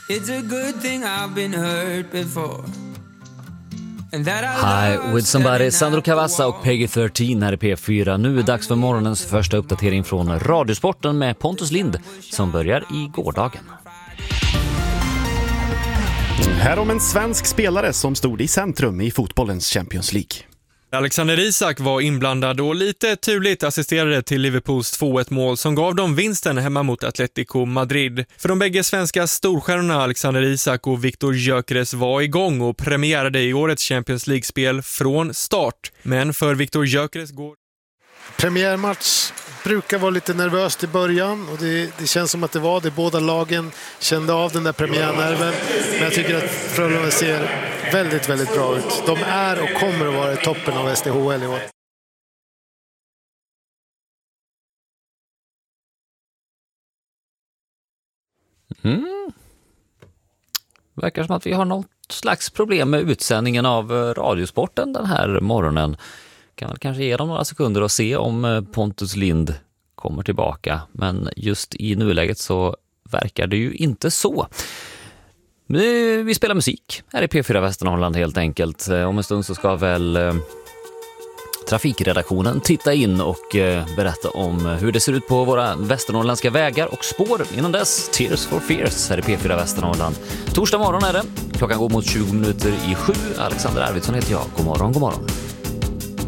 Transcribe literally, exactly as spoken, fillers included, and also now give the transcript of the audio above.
It's a good thing I've been hurt before. Hi with somebody, Sandro Cavazza och Peggy tretton här i P fyra. Nu är det dags för morgonens första uppdatering från Radiosporten med Pontus Lind som börjar i gårdagen. Här om en svensk spelare som stod i centrum i fotbollens Champions League. Alexander Isak var inblandad och lite turligt assisterade till Liverpools två ett mål som gav dem vinsten hemma mot Atletico Madrid. För de bägge svenska storstjärnorna Alexander Isak och Viktor Gyökeres var igång och premiärade i årets Champions League-spel från start. Men för Viktor Gyökeres går... Premiärmatch brukar vara lite nervöst i början och det, det känns som att det var det. Båda lagen kände av den där premiärnerven. Men jag tycker att Frölunda ser väldigt, väldigt bra ut. De är och kommer att vara i toppen av S D H L i år. Mm. Verkar som att vi har något slags problem med utsändningen av Radiosporten den här morgonen. Kan väl kanske ge dem några sekunder och se om Pontus Lind kommer tillbaka. Men just i nuläget så verkar det ju inte så. Vi spelar musik här i P fyra Västernorrland helt enkelt. Om en stund så ska väl eh, trafikredaktionen titta in och eh, berätta om hur det ser ut på våra västernorrländska vägar och spår. Innan dess, Tears for Fears här i P fyra Västernorrland. Torsdag morgon är det. Klockan går mot tjugo minuter i sju. Alexander Arvidsson heter jag. God morgon, god morgon.